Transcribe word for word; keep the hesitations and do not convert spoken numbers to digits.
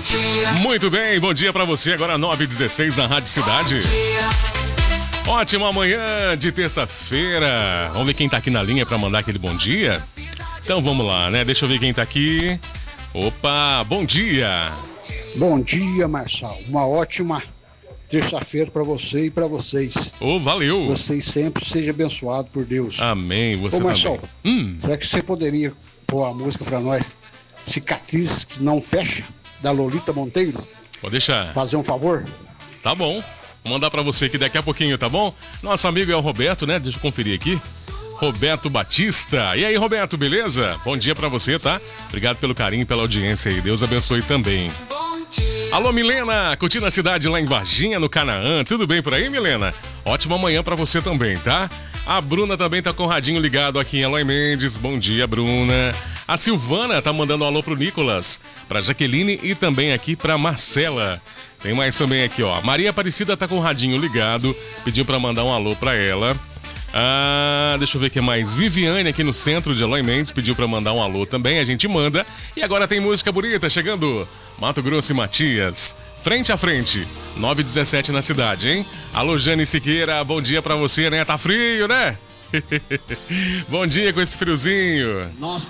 Muito bem, bom dia pra você. Agora nove e dezesseis na Rádio Cidade. Ótima manhã de terça-feira. Vamos ver quem tá aqui na linha pra mandar aquele bom dia? Então vamos lá, né? Deixa eu ver quem tá aqui. Opa, bom dia. Bom dia, Marçal. Uma ótima terça-feira pra você e pra vocês. Ô, oh, valeu. Vocês sempre sejam abençoados por Deus. Amém, você Ô, Marçal, também. Hum. Será que você poderia pôr a música pra nós? Cicatriz que não fecha, da Lolita Monteiro? Pode deixar. Fazer um favor? Tá bom. Vou mandar pra você aqui daqui a pouquinho, tá bom? Nosso amigo é o Roberto, né? Deixa eu conferir aqui. Roberto Batista. E aí, Roberto, beleza? Bom dia pra você, tá? Obrigado pelo carinho e pela audiência aí. Deus abençoe também. Alô, Milena, curtindo a cidade lá em Varginha, no Canaã. Tudo bem por aí, Milena? Ótima manhã pra você também, tá? A Bruna também tá com o radinho ligado aqui em Eloy Mendes. Bom dia, Bruna. A Silvana tá mandando um alô pro Nicolas, pra Jaqueline e também aqui pra Marcela. Tem mais também aqui, ó. Maria Aparecida tá com o radinho ligado, pediu pra mandar um alô pra ela. Ah, deixa eu ver o que mais. Viviane aqui no centro de Eloy Mendes pediu pra mandar um alô também, a gente manda. E agora tem música bonita chegando. Mato Grosso e Matias, frente a frente, nove e dezessete na cidade, hein? Alô, Jane Siqueira, bom dia pra você, né? Tá frio, né? Bom dia com esse friozinho. Nossa.